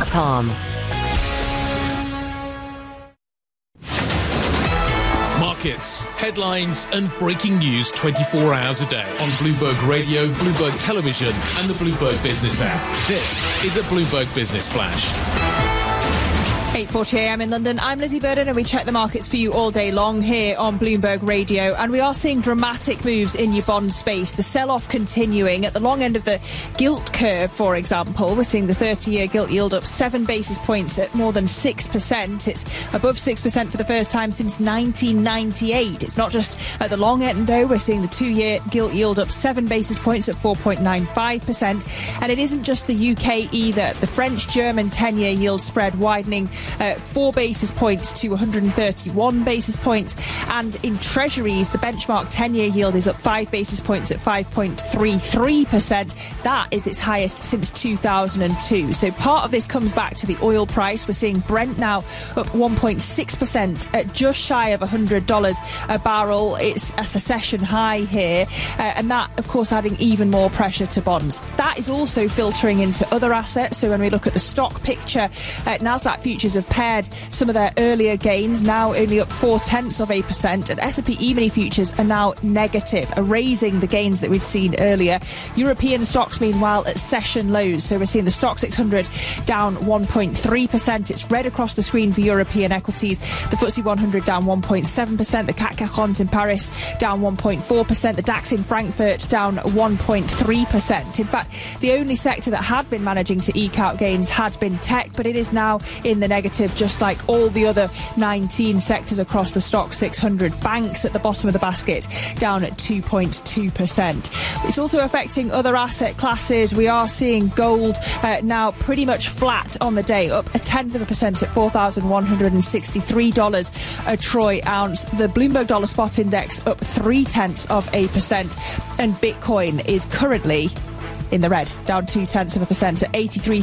BluebergRadio.com. Markets, headlines and breaking news 24 hours a day on Bloomberg Radio, Bloomberg Television and the Bloomberg Business app. This is a Bloomberg Business Flash. 8:40 a.m. in London. I'm Lizzie Burden and we check the markets for you all day long here on Bloomberg Radio. And we are seeing dramatic moves in your bond space. The sell-off continuing at the long end of the gilt curve, for example. We're seeing the 30-year gilt yield up 7 basis points at more than 6%. It's above 6% for the first time since 1998. It's not just at the long end, though. We're seeing the 2-year gilt yield up 7 basis points at 4.95%. And it isn't just the UK either. The French-German 10-year yield spread widening 4 basis points to 131 basis points. And in Treasuries, the benchmark 10-year yield is up 5 basis points at 5.33%. That is its highest since 2002. So part of this comes back to the oil price. We're seeing Brent now up 1.6% at just shy of $100 a barrel. It's at a session high here. And that, of course, adding even more pressure to bonds. That is also filtering into other assets. So when we look at the stock picture, Nasdaq futures have paired some of their earlier gains, now only up 0.4%, and S&P E-mini futures are now negative, erasing the gains that we'd seen earlier. European stocks, meanwhile, at session lows. So we're seeing the Stoxx 600 down 1.3%. It's red across the screen for European equities. The FTSE 100 down 1.7%. The CAC 40 in Paris down 1.4%. The DAX in Frankfurt down 1.3%. In fact, the only sector that had been managing to eke out gains had been tech, but it is now in the negative, just like all the other 19 sectors across the Stoxx 600. Banks at the bottom of the basket down at 2.2%. It's also affecting other asset classes. We are seeing gold now pretty much flat on the day, up 0.1% at $4,163 a troy ounce. The Bloomberg Dollar Spot Index up 0.3%, and Bitcoin is currently in the red, down 0.2% at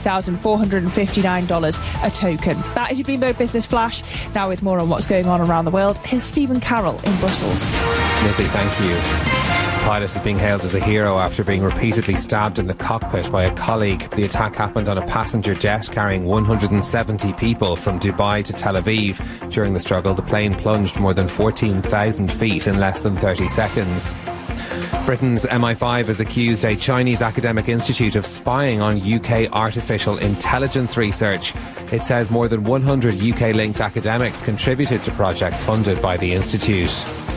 $83,459 a token. That is your Bloomberg Business Flash. Now with more on what's going on around the world, here's Stephen Carroll in Brussels. Lizzie, thank you. The pilot is being hailed as a hero after being repeatedly stabbed in the cockpit by a colleague. The attack happened on a passenger jet carrying 170 people from Dubai to Tel Aviv. During the struggle, the plane plunged more than 14,000 feet in less than 30 seconds. Britain's MI5 has accused a Chinese academic institute of spying on UK artificial intelligence research. It says more than 100 UK-linked academics contributed to projects funded by the institute.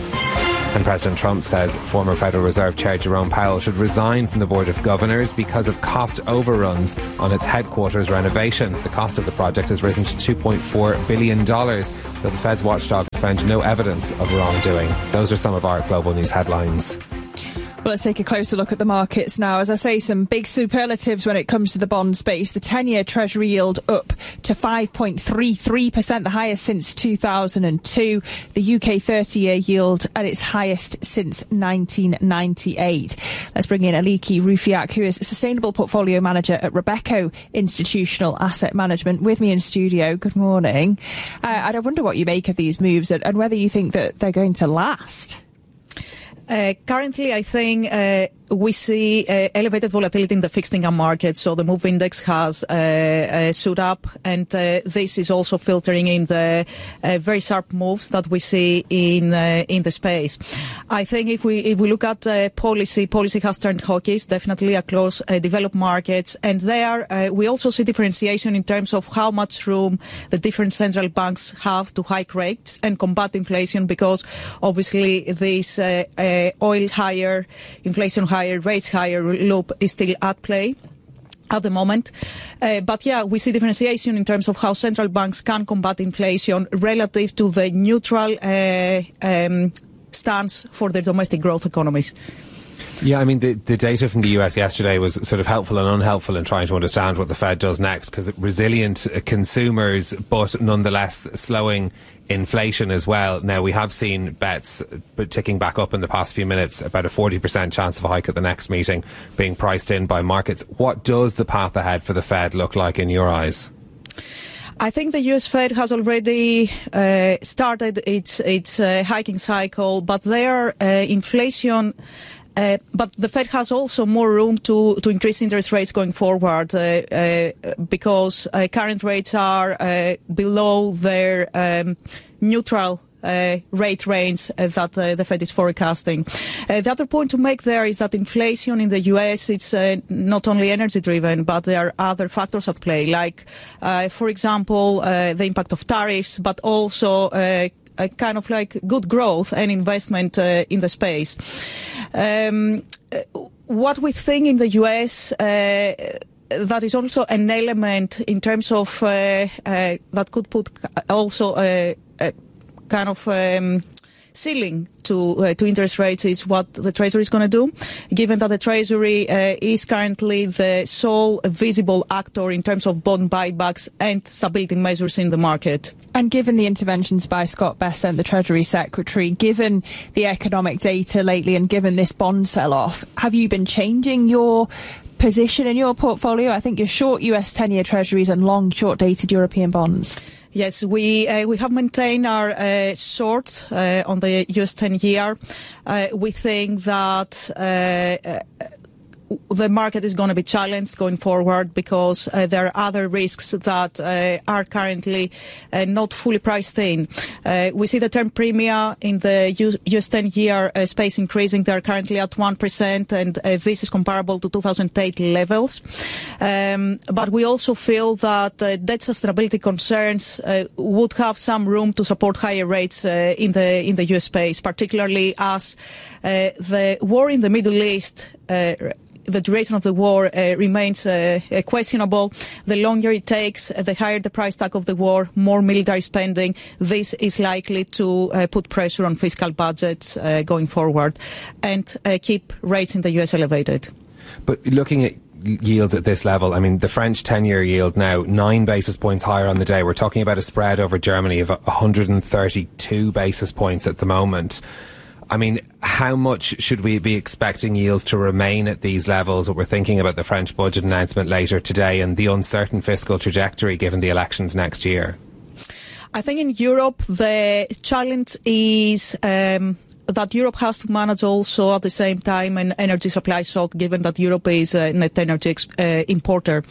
And President Trump says former Federal Reserve Chair Jerome Powell should resign from the Board of Governors because of cost overruns on its headquarters renovation. The cost of the project has risen to $2.4 billion, though the Fed's watchdogs found no evidence of wrongdoing. Those are some of our global news headlines. Well, let's take a closer look at the markets now. As I say, some big superlatives when it comes to the bond space. The 10-year Treasury yield up to 5.33%, the highest since 2002. The UK 30-year yield at its highest since 1998. Let's bring in Aliki Rufiak, who is a Sustainable Portfolio Manager at Robeco Institutional Asset Management, with me in studio. Good morning. I wonder what you make of these moves and whether you think that they're going to last. Currently, I think we see elevated volatility in the fixed income market. So the MOVE index has stood up, and this is also filtering in the very sharp moves that we see in the space. I think if we look at policy has turned hawkish, definitely across developed markets, and there we also see differentiation in terms of how much room the different central banks have to hike rates and combat inflation, because obviously this oil higher, inflation higher, rates higher loop is still at play at the moment. But yeah, we see differentiation in terms of how central banks can combat inflation relative to the neutral stance for their domestic growth economies. Yeah, I mean, the data from the US yesterday was sort of helpful and unhelpful in trying to understand what the Fed does next, because resilient consumers, but nonetheless slowing inflation as well. Now, we have seen bets ticking back up in the past few minutes, about a 40% chance of a hike at the next meeting being priced in by markets. What does the path ahead for the Fed look like in your eyes? I think the US Fed has already started its hiking cycle, but their inflation But the Fed has also more room to increase interest rates going forward because current rates are below their neutral rate range that the Fed is forecasting. The other point to make there is that inflation in the US, it's not only energy driven, but there are other factors at play, like, for example, the impact of tariffs, but also a kind of like good growth and investment in the space. What we think in the US, that is also an element in terms of that could put also kind of ceiling to interest rates is what the Treasury is going to do, given that the Treasury is currently the sole visible actor in terms of bond buybacks and stability measures in the market. And given the interventions by Scott Bessent, the Treasury Secretary, given the economic data lately and given this bond sell-off, have you been changing your position in your portfolio? I think you're short US 10-year Treasuries and long short-dated European bonds. Yes, we have maintained our short on the US 10-year. We think that the market is going to be challenged going forward because there are other risks that are currently not fully priced in. We see the term premia in the US 10-year space increasing. They are currently at 1%, and this is comparable to 2008 levels. But we also feel that debt sustainability concerns would have some room to support higher rates in the US space, particularly as the war in the Middle East the duration of the war remains questionable. The longer it takes, the higher the price tag of the war, more military spending. This is likely to put pressure on fiscal budgets going forward and keep rates in the US elevated. But looking at yields at this level, I mean, the French 10-year yield now 9 basis points higher on the day. We're talking about a spread over Germany of 132 basis points at the moment. I mean, how much should we be expecting yields to remain at these levels? What we're thinking about the French budget announcement later today and the uncertain fiscal trajectory given the elections next year? I think in Europe the challenge is that Europe has to manage also at the same time an energy supply shock, given that Europe is a net energy importer.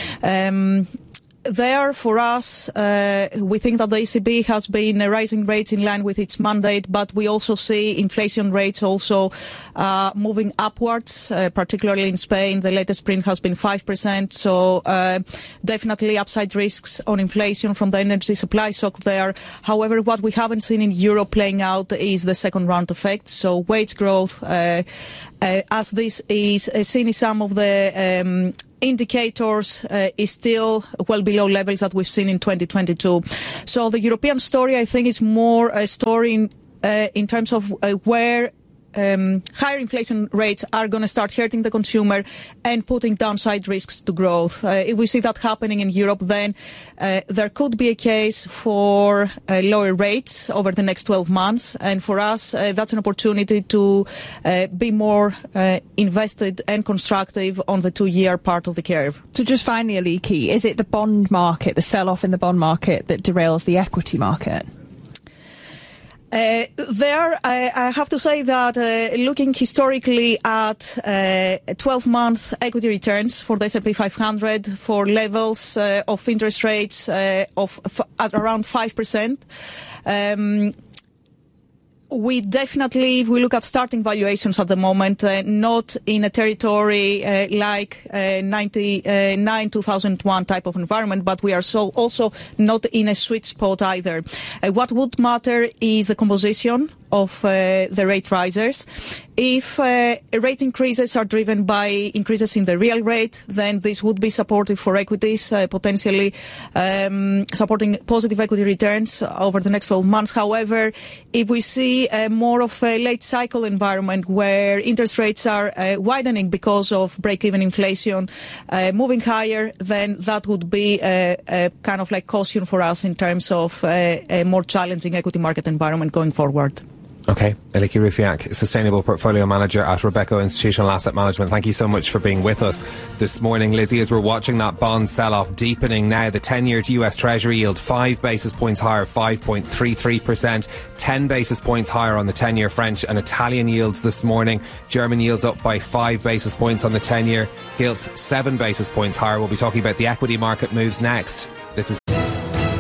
There, for us, we think that the ECB has been raising rates in line with its mandate, but we also see inflation rates also moving upwards, particularly in Spain. The latest print has been 5%, so definitely upside risks on inflation from the energy supply shock there. However, what we haven't seen in Europe playing out is the second round effect, so wage growth, as this is seen in some of the indicators is still well below levels that we've seen in 2022. So the European story, I think, is more a story in terms of where higher inflation rates are going to start hurting the consumer and putting downside risks to growth. If we see that happening in Europe, then there could be a case for lower rates over the next 12 months. And for us, that's an opportunity to be more invested and constructive on the 2-year part of the curve. So just finally, Aliki, is it the bond market, the sell-off in the bond market, that derails the equity market? I have to say that looking historically at 12-month equity returns for the S&P 500 for levels of interest rates at around 5%, we definitely, if we look at starting valuations at the moment, not in a territory like 99, 2001 type of environment, but we are also not in a sweet spot either. What would matter is the composition of the rate risers. If rate increases are driven by increases in the real rate, then this would be supportive for equities, potentially supporting positive equity returns over the next 12 months. However, if we see more of a late cycle environment where interest rates are widening because of break-even inflation moving higher, then that would be a kind of like caution for us in terms of a more challenging equity market environment going forward. Okay, Eliki Rufiak, Sustainable Portfolio Manager at Robeco Institutional Asset Management. Thank you so much for being with us this morning, Lizzie, as we're watching that bond sell-off deepening now. The 10-year US Treasury yield 5 basis points higher, 5.33%, 10 basis points higher on the 10-year French and Italian yields this morning. German yields up by 5 basis points on the 10-year, gilts 7 basis points higher. We'll be talking about the equity market moves next. This is